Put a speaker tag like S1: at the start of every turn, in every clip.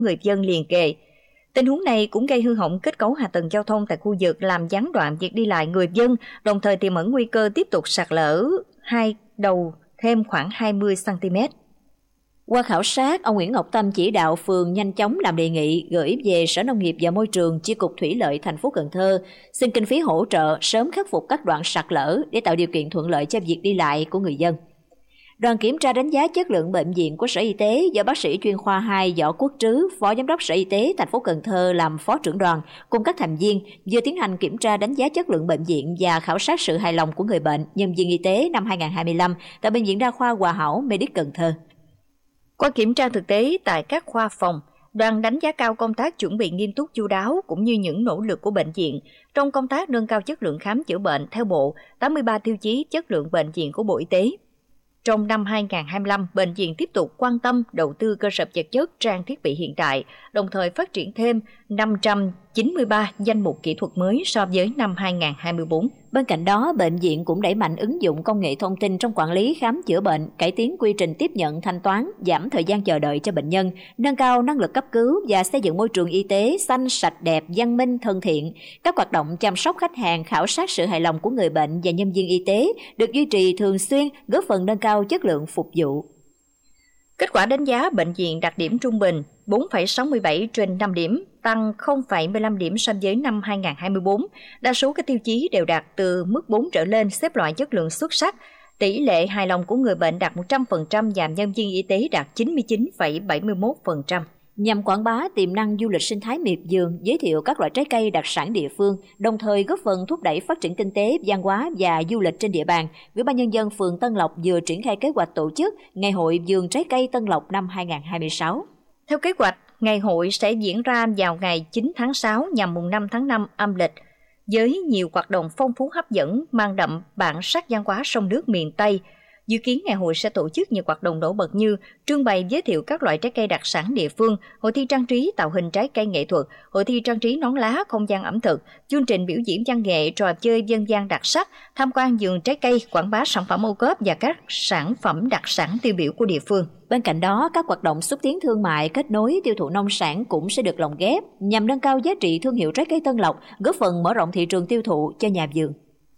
S1: người dân liền kề. Tình huống này cũng gây hư hỏng kết cấu hạ tầng giao thông tại khu vực, làm gián đoạn việc đi lại người dân, đồng thời tiềm ẩn nguy cơ tiếp tục sạt lở hai đầu thêm khoảng 20 cm.
S2: Qua khảo sát, ông Nguyễn Ngọc Tâm chỉ đạo phường nhanh chóng làm đề nghị gửi về Sở Nông nghiệp và Môi trường, Chi cục Thủy lợi thành phố Cần Thơ xin kinh phí hỗ trợ sớm khắc phục các đoạn sạt lở để tạo điều kiện thuận lợi cho việc đi lại của người dân. Đoàn kiểm tra đánh giá chất lượng bệnh viện của Sở Y tế do bác sĩ chuyên khoa 2 Võ Quốc Trứ, Phó Giám đốc Sở Y tế thành phố Cần Thơ làm phó trưởng đoàn cùng các thành viên vừa tiến hành kiểm tra đánh giá chất lượng bệnh viện và khảo sát sự hài lòng của người bệnh, nhân viên y tế năm 2025 tại Bệnh viện Đa khoa Hòa Hảo Medic Cần Thơ.
S1: Qua kiểm tra thực tế tại các khoa phòng, đoàn đánh giá cao công tác chuẩn bị nghiêm túc chu đáo cũng như những nỗ lực của bệnh viện trong công tác nâng cao chất lượng khám chữa bệnh theo bộ 83 tiêu chí chất lượng bệnh viện của Bộ Y tế. Trong năm 2025, bệnh viện tiếp tục quan tâm đầu tư cơ sở vật chất, trang thiết bị hiện đại, đồng thời phát triển thêm 593 danh mục kỹ thuật mới so với năm 2024.
S2: Bên cạnh đó, bệnh viện cũng đẩy mạnh ứng dụng công nghệ thông tin trong quản lý khám chữa bệnh, cải tiến quy trình tiếp nhận thanh toán, giảm thời gian chờ đợi cho bệnh nhân, nâng cao năng lực cấp cứu và xây dựng môi trường y tế xanh, sạch, đẹp, văn minh, thân thiện. Các hoạt động chăm sóc khách hàng, khảo sát sự hài lòng của người bệnh và nhân viên y tế được duy trì thường xuyên, góp phần nâng cao chất lượng phục vụ.
S1: Kết quả đánh giá bệnh viện đạt điểm trung bình 4,67 trên 5 điểm, tăng 0,15 điểm so với năm 2024. Đa số các tiêu chí đều đạt từ mức 4 trở lên, xếp loại chất lượng xuất sắc. Tỷ lệ hài lòng của người bệnh đạt 100% và nhân viên y tế đạt 99,71%.
S2: Nhằm quảng bá tiềm năng du lịch sinh thái miệt vườn, giới thiệu các loại trái cây đặc sản địa phương, đồng thời góp phần thúc đẩy phát triển kinh tế, văn hóa và du lịch trên địa bàn, Ủy ban Nhân dân phường Tân Lộc vừa triển khai kế hoạch tổ chức Ngày hội vườn trái cây Tân Lộc năm 2026.
S1: Theo kế hoạch, ngày hội sẽ diễn ra vào ngày 9 tháng 6 nhằm mùng 5 tháng 5 âm lịch, với nhiều hoạt động phong phú hấp dẫn, mang đậm bản sắc văn hóa sông nước miền Tây. Dự kiến ngày hội sẽ tổ chức nhiều hoạt động nổi bật như trưng bày giới thiệu các loại trái cây đặc sản địa phương, hội thi trang trí tạo hình trái cây nghệ thuật, hội thi trang trí nón lá, không gian ẩm thực, chương trình biểu diễn văn nghệ, trò chơi dân gian đặc sắc, tham quan vườn trái cây, quảng bá sản phẩm ô cốp và các sản phẩm đặc sản tiêu biểu của địa phương.
S2: Bên cạnh đó, các hoạt động xúc tiến thương mại, kết nối tiêu thụ nông sản cũng sẽ được lồng ghép nhằm nâng cao giá trị thương hiệu trái cây Tân Lộc, góp phần mở rộng thị trường tiêu thụ cho nhà vườn.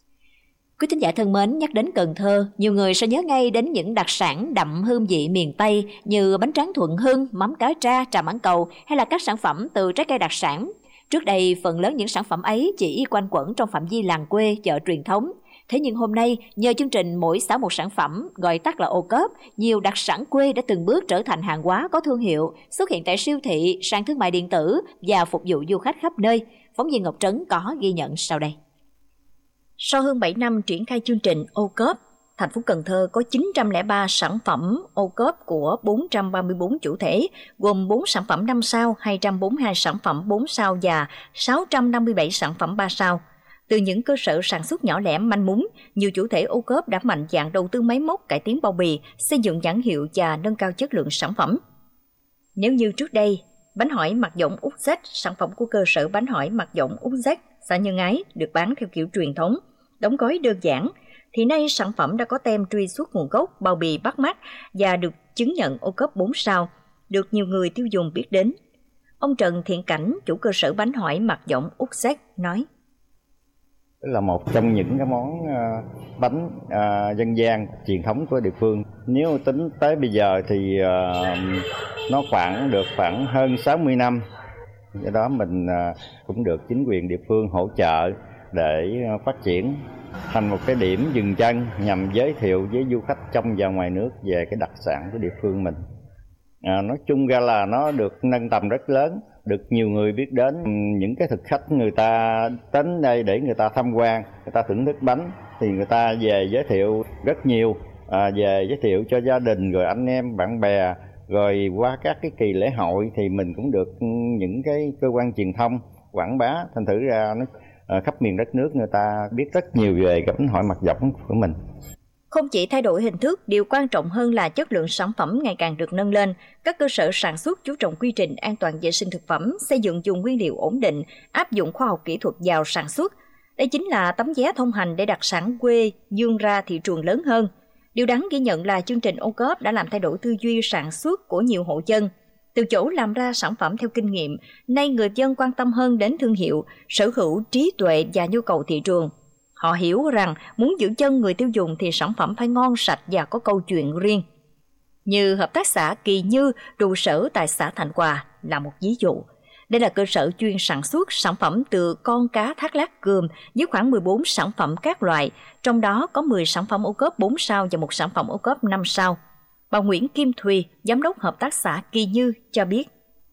S2: Quý thính giả thân mến, nhắc đến Cần Thơ, nhiều người sẽ nhớ ngay đến những đặc sản đậm hương vị miền Tây như bánh tráng Thuận Hưng, mắm cá tra, trà mãng cầu hay là các sản phẩm từ trái cây đặc sản. Trước đây, phần lớn những sản phẩm ấy chỉ quanh quẩn trong phạm vi làng quê, chợ truyền thống. Thế nhưng hôm nay, nhờ chương trình Mỗi xã một sản phẩm, gọi tắt là ô cốp, nhiều đặc sản quê đã từng bước trở thành hàng hóa có thương hiệu, xuất hiện tại siêu thị, sàn thương mại điện tử và phục vụ du khách khắp nơi. Phóng viên Ngọc Trấn có ghi nhận sau đây.
S1: Sau hơn 7 năm triển khai chương trình ô cốp, thành phố Cần Thơ có 903 sản phẩm ô cốp của 434 chủ thể, gồm 4 sản phẩm 5 sao, 242 sản phẩm 4 sao và 657 sản phẩm 3 sao. Từ những cơ sở sản xuất nhỏ lẻ manh mún, nhiều chủ thể ô cốp đã mạnh dạn đầu tư máy móc, cải tiến bao bì, xây dựng nhãn hiệu và nâng cao chất lượng sản phẩm. Nếu như trước đây, bánh hỏi mặt giọng Úc Dách, sản phẩm của cơ sở bánh hỏi mặt giọng Úc Dách, xã Nhân Ái, được bán theo kiểu truyền thống, đóng gói đơn giản, thì nay sản phẩm đã có tem truy xuất nguồn gốc, bao bì bắt mắt và được chứng nhận ô cốp 4 sao, được nhiều người tiêu dùng biết đến. Ông Trần Thiện Cảnh, chủ cơ sở bánh hỏi mặt giọng Úc Dách nói:
S3: là một trong những cái món bánh dân gian truyền thống của địa phương. Nếu tính tới bây giờ thì nó khoảng hơn 60 năm. Do đó mình cũng được chính quyền địa phương hỗ trợ để phát triển thành một cái điểm dừng chân nhằm giới thiệu với du khách trong và ngoài nước về cái đặc sản của địa phương mình. Nói chung ra là nó được nâng tầm rất lớn, được nhiều người biết đến. Những cái thực khách người ta đến đây để người ta tham quan, người ta thưởng thức bánh thì người ta về giới thiệu rất nhiều, về giới thiệu cho gia đình rồi anh em bạn bè, rồi qua các cái kỳ lễ hội thì mình cũng được những cái cơ quan truyền thông quảng bá, thành thử ra nó khắp miền đất nước người ta biết rất nhiều về cái bánh hỏi mặt giọng của mình.
S1: Không chỉ thay đổi hình thức, điều quan trọng hơn là chất lượng sản phẩm ngày càng được nâng lên. Các cơ sở sản xuất chú trọng quy trình an toàn vệ sinh thực phẩm, xây dựng vùng nguyên liệu ổn định, áp dụng khoa học kỹ thuật vào sản xuất. Đây chính là tấm vé thông hành để đặc sản quê vươn ra thị trường lớn hơn. Điều đáng ghi nhận là chương trình ô cốp đã làm thay đổi tư duy sản xuất của nhiều hộ dân. Từ chỗ làm ra sản phẩm theo kinh nghiệm, nay người dân quan tâm hơn đến thương hiệu, sở hữu trí tuệ và nhu cầu thị trường. Họ hiểu rằng muốn giữ chân người tiêu dùng thì sản phẩm phải ngon, sạch và có câu chuyện riêng. Như hợp tác xã Kỳ Như, trụ sở tại xã Thạnh Hòa là một ví dụ. Đây là cơ sở chuyên sản xuất sản phẩm từ con cá thác lác cườm với khoảng 14 sản phẩm các loại, trong đó có 10 sản phẩm ô cốp 4 sao và một sản phẩm ô cốp 5 sao. Bà Nguyễn Kim Thùy, giám đốc hợp tác xã Kỳ Như cho biết.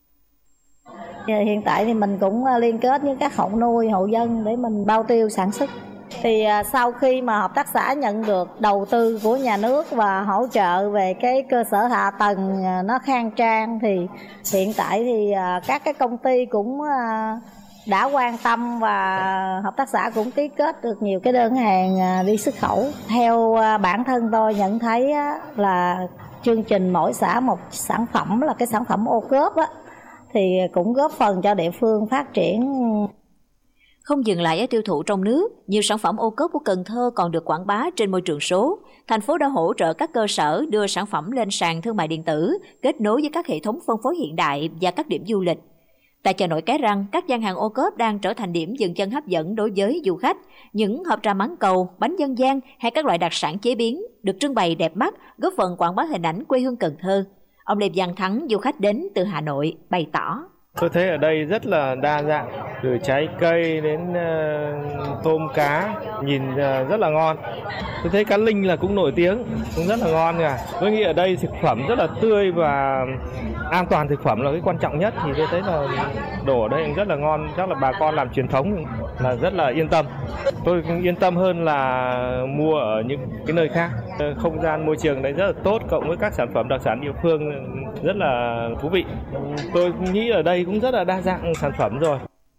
S4: Hiện tại thì mình cũng liên kết với các hộ nuôi, hộ dân để mình bao tiêu sản xuất. Thì sau khi mà hợp tác xã nhận được đầu tư của nhà nước và hỗ trợ về cái cơ sở hạ tầng nó khang trang, thì hiện tại thì các cái công ty cũng đã quan tâm và hợp tác xã cũng ký kết được nhiều cái đơn hàng đi xuất khẩu. Theo bản thân tôi nhận thấy là chương trình mỗi xã một sản phẩm là cái sản phẩm ô cốp thì cũng góp phần cho địa phương phát triển.
S2: Không dừng lại ở tiêu thụ trong nước, nhiều sản phẩm ô cốp của Cần Thơ còn được quảng bá trên môi trường số. Thành phố đã hỗ trợ các cơ sở đưa sản phẩm lên sàn thương mại điện tử, kết nối với các hệ thống phân phối hiện đại và các điểm du lịch. Tại chợ nổi Cái Răng, các gian hàng ô cốp đang trở thành điểm dừng chân hấp dẫn đối với du khách. Những hộp trà mắng cầu, bánh dân gian hay các loại đặc sản chế biến được trưng bày đẹp mắt, góp phần quảng bá hình ảnh quê hương Cần Thơ. Ông Lê Văn Thắng, du khách đến từ Hà Nội, bày tỏ.
S5: Tôi thấy ở đây rất là đa dạng, từ trái cây đến tôm cá, nhìn rất là ngon. Tôi thấy cá linh là cũng nổi tiếng, cũng rất là ngon kìa. Tôi nghĩ ở đây thực phẩm rất là tươi và an toàn thực phẩm là cái quan trọng nhất, thì tôi thấy là đồ ở đây rất là ngon, chắc là bà con làm truyền thống là rất là yên tâm. Tôi cũng yên tâm hơn là mua ở những cái nơi khác. Không gian môi trường đấy rất là tốt, cộng với các sản phẩm đặc sản địa phương rất là thú vị. Tôi nghĩ ở đây cũng rất là đa dạng sản phẩm rồi.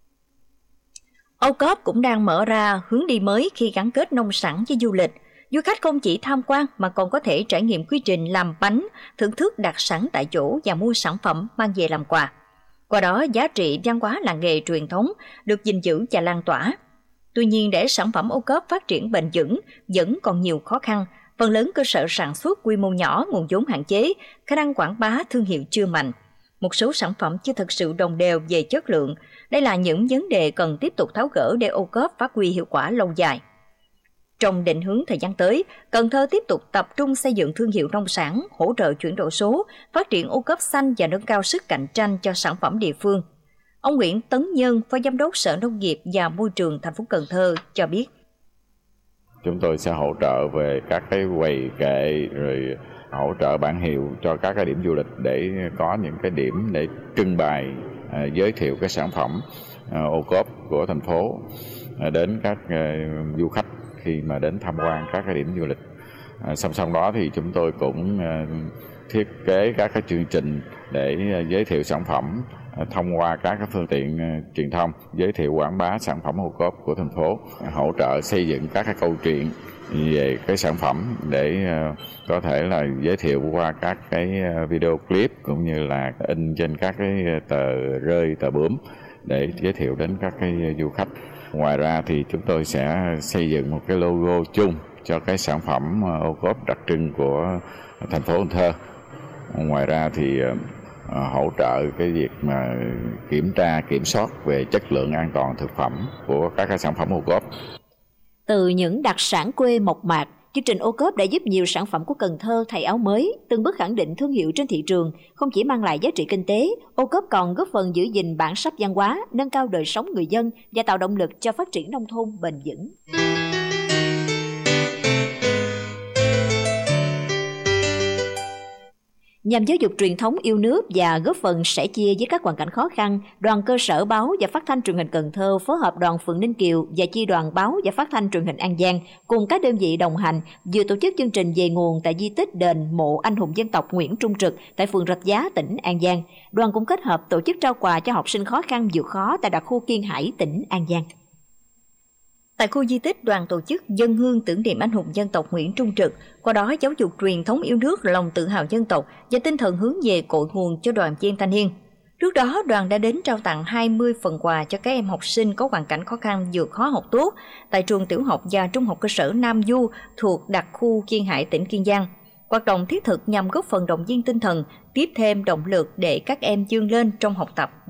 S1: Ô cốp cũng đang mở ra hướng đi mới khi gắn kết nông sản với du lịch. Du khách không chỉ tham quan mà còn có thể trải nghiệm quy trình làm bánh, thưởng thức đặc sản tại chỗ và mua sản phẩm mang về làm quà. Qua đó, giá trị văn hóa làng nghề truyền thống được gìn giữ và lan tỏa. Tuy nhiên, để sản phẩm ô cốp phát triển bền vững vẫn còn nhiều khó khăn. Phần lớn cơ sở sản xuất quy mô nhỏ, nguồn vốn hạn chế, khả năng quảng bá thương hiệu chưa mạnh. Một số sản phẩm chưa thực sự đồng đều về chất lượng. Đây là những vấn đề cần tiếp tục tháo gỡ để ô cốp phát huy hiệu quả lâu dài. Trong định hướng thời gian tới, Cần Thơ tiếp tục tập trung xây dựng thương hiệu nông sản, hỗ trợ chuyển đổi số, phát triển ô cốp xanh và nâng cao sức cạnh tranh cho sản phẩm địa phương. Ông Nguyễn Tấn Nhân, Phó Giám đốc Sở Nông nghiệp và Môi trường thành phố Cần Thơ cho biết.
S6: Chúng tôi sẽ hỗ trợ về các cái quầy kệ, rồi hỗ trợ bản hiệu cho các cái điểm du lịch để có những cái điểm để trưng bày, giới thiệu cái sản phẩm ô cốp của thành phố đến các du khách khi mà đến tham quan các cái điểm du lịch. Song song đó thì chúng tôi cũng thiết kế các cái chương trình để giới thiệu sản phẩm thông qua các cái phương tiện truyền thông, giới thiệu quảng bá sản phẩm ô cốp của thành phố, hỗ trợ xây dựng các cái câu chuyện về cái sản phẩm để có thể là giới thiệu qua các cái video clip cũng như là in trên các cái tờ rơi, tờ bướm để giới thiệu đến các cái du khách. Ngoài ra thì chúng tôi sẽ xây dựng một cái logo chung cho cái sản phẩm ô cốp đặc trưng của thành phố Cần Thơ. Ngoài ra thì hỗ trợ cái việc mà kiểm tra, kiểm soát về chất lượng an toàn thực phẩm của các cái sản phẩm ô cốp.
S2: Từ những đặc sản quê mộc mạc, chương trình ô cốp đã giúp nhiều sản phẩm của Cần Thơ thay áo mới, từng bước khẳng định thương hiệu trên thị trường, không chỉ mang lại giá trị kinh tế, ô cốp còn góp phần giữ gìn bản sắc văn hóa, nâng cao đời sống người dân và tạo động lực cho phát triển nông thôn bền vững. Nhằm giáo dục truyền thống yêu nước và góp phần sẻ chia với các hoàn cảnh khó khăn, Đoàn Cơ sở Báo và Phát thanh Truyền hình Cần Thơ phối hợp Đoàn Phường Ninh Kiều và Chi đoàn Báo và Phát thanh Truyền hình An Giang cùng các đơn vị đồng hành vừa tổ chức chương trình về nguồn tại di tích đền mộ anh hùng dân tộc Nguyễn Trung Trực tại phường Rạch Giá, tỉnh An Giang. Đoàn cũng kết hợp tổ chức trao quà cho học sinh khó khăn vượt khó tại đặc khu Kiên Hải, tỉnh An Giang.
S1: Tại khu di tích, đoàn tổ chức dâng hương tưởng niệm anh hùng dân tộc Nguyễn Trung Trực, qua đó giáo dục truyền thống yêu nước, lòng tự hào dân tộc và tinh thần hướng về cội nguồn cho đoàn viên thanh niên. Trước đó, đoàn đã đến trao tặng 20 phần quà cho các em học sinh có hoàn cảnh khó khăn vượt khó học tốt tại trường tiểu học và trung học cơ sở Nam Du thuộc đặc khu Kiên Hải, tỉnh Kiên Giang. Hoạt động thiết thực nhằm góp phần động viên tinh thần, tiếp thêm động lực để các em vươn lên trong học tập